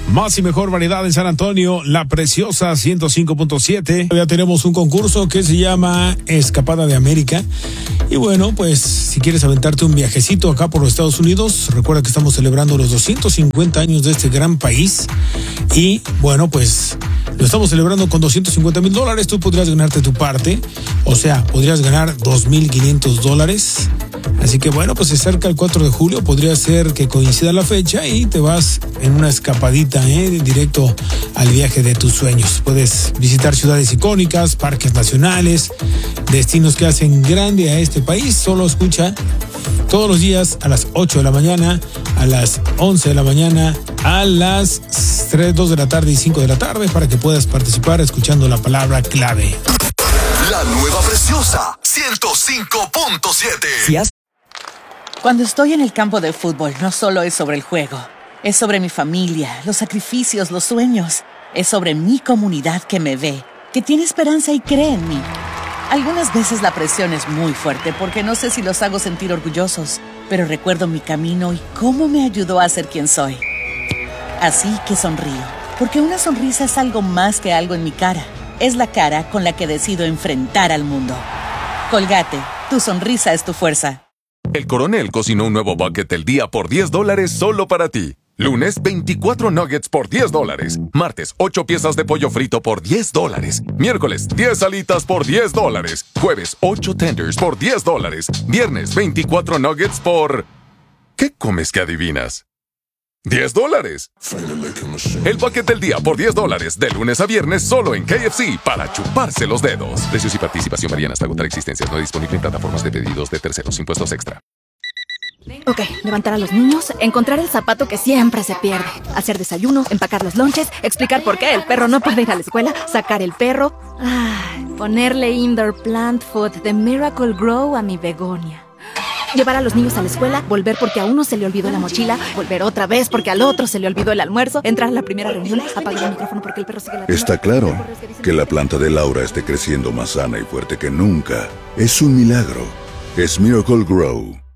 Más y mejor variedad en San Antonio, La Preciosa 105.7. Ya tenemos un concurso que se llama Escapada de América. Y bueno, pues si quieres aventarte un viajecito acá por los Estados Unidos, recuerda que estamos celebrando los 250 años de este gran país. Y bueno, pues lo estamos celebrando con $250,000. Tú podrías ganarte tu parte, o sea, podrías ganar $2,500. Así que bueno, pues se acerca el 4 de julio, podría ser que coincida la fecha y te vas en una escapadita, directo al viaje de tus sueños. Puedes visitar ciudades icónicas, parques nacionales, destinos que hacen grande a este país. Solo escucha todos los días a las 8 de la mañana, a las 11 de la mañana, a las 3, 2 de la tarde y 5 de la tarde para que puedas participar escuchando la palabra clave. La nueva Preciosa 105.7. Cuando estoy en el campo de fútbol, no solo es sobre el juego. Es sobre mi familia, los sacrificios, los sueños. Es sobre mi comunidad que me ve, que tiene esperanza y cree en mí. Algunas veces la presión es muy fuerte porque no sé si los hago sentir orgullosos, pero recuerdo mi camino y cómo me ayudó a ser quien soy. Así que sonrío, porque una sonrisa es algo más que algo en mi cara. Es la cara con la que decido enfrentar al mundo. Colgate, tu sonrisa es tu fuerza. El Coronel cocinó un nuevo bucket del día por $10 solo para ti. Lunes, 24 nuggets por $10. Martes, 8 piezas de pollo frito por $10. Miércoles, 10 alitas por $10. Jueves, 8 tenders por $10. Viernes, 24 nuggets por... ¿Qué comes que adivinas? $10. El bucket del día por $10, de lunes a viernes solo en KFC para chuparse los dedos. Precios y participación varían hasta agotar existencias. No disponible en plataformas de pedidos de terceros. Impuestos extra. Ok, levantar a los niños, encontrar el zapato que siempre se pierde, hacer desayuno, empacar los lonches, explicar por qué el perro no puede ir a la escuela, sacar el perro, ponerle indoor plant food de Miracle Grow a mi begonia. Llevar a los niños a la escuela, volver porque a uno se le olvidó la mochila, volver otra vez porque al otro se le olvidó el almuerzo, entrar a la primera reunión, apagar el micrófono porque el perro sigue ladrando. Está claro que la planta de Laura esté creciendo más sana y fuerte que nunca. Es un milagro. Es Miracle Grow.